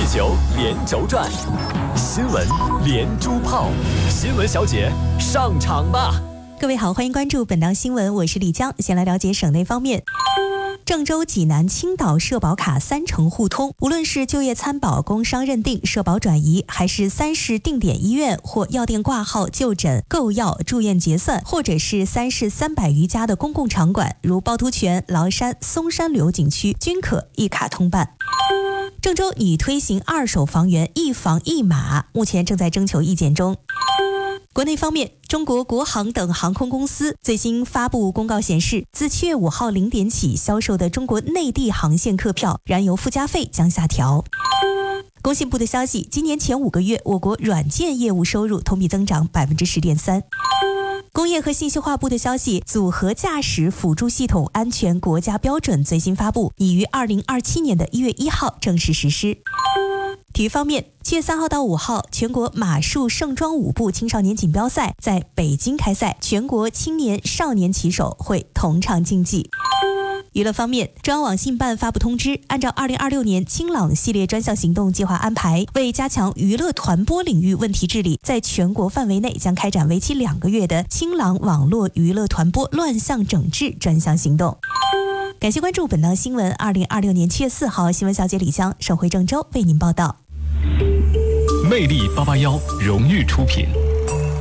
球连轴转，新闻连珠炮，新闻小姐上场吧！ 各位好，欢迎关注本档新闻，我是丽江。先来了解省内方面。郑州、济南、青岛社保卡3城互通，无论是就业参保、工伤认定、社保转移，还是3市定点医院或药店挂号、就诊、购药、住院结算，或者是3市300余家的公共场馆，如趵突泉、崂山、嵩山旅游景区，均可一卡通办。郑州拟推行2手房源一房一码，目前正在征求意见中。国内方面，中国国航等航空公司最新发布公告显示，自7月5号0点起销售的中国内地航线客票燃油附加费将下调。工信部的消息，今年前5个月，我国软件业务收入同比增长 10.3%。工业和信息化部的消息，组合驾驶辅助系统安全国家标准最新发布，已于2027年的1月1号正式实施。体育方面，7月3号到5号，全国马术盛装舞步青少年锦标赛在北京开赛，全国青年少年棋手会同场竞技。娱乐方面，中央网信办发布通知，按照2026年清朗系列专项行动计划安排，为加强娱乐团播领域问题治理，在全国范围内将开展为期2个月的清朗网络娱乐团播乱象整治专项行动。感谢关注本档新闻，2026年7月4号，新闻小姐李江，省会郑州为您报道。 魅力881荣誉出品。